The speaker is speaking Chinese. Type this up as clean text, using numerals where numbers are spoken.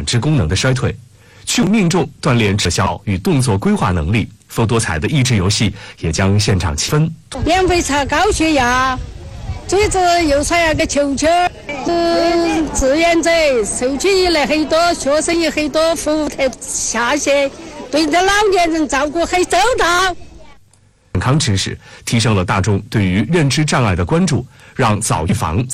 肢功能的衰退，去命中锻炼指销与动作规划能力。丰多彩的益智游戏也将现场气氛。 免费查高血压，接着又传那个球球。志愿者受取以来很多，学生也很多，服务特下线，对这老年人照顾很周到。 健康知识提升了大众对于认知障碍的关注，让早预防。